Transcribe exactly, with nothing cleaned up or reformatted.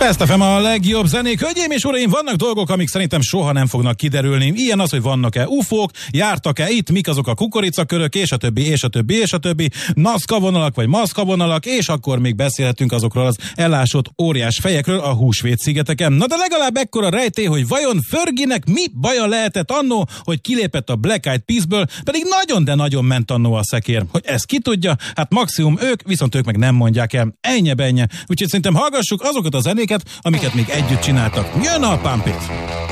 Best ef em a legjobb zenék. Hölgyeim és uraim, vannak dolgok, amik szerintem soha nem fognak kiderülni. Ilyen az, hogy vannak-e ufók, jártak-e itt, mik azok a kukoricakörök, és a többi, és a többi, és a többi, NASCA vonalak, vagy MASZKA vonalak, és akkor még beszélhetünk azokról az elásott óriás fejekről a Húsvét-szigeteken. Na de legalább ekkora rejtély, hogy vajon Fergie-nek mi baja lehetett annó, hogy kilépett a Black Eyed Peasből, pedig nagyon, de nagyon ment annó a szekér. Hogy ezt ki tudja? Hát maximum ők, viszont ők meg nem mondják el. Ennyi benye. Úgyhogy szerintem hallgassuk azokat a zenéket, amiket még együtt csináltak. Jön a Pump It!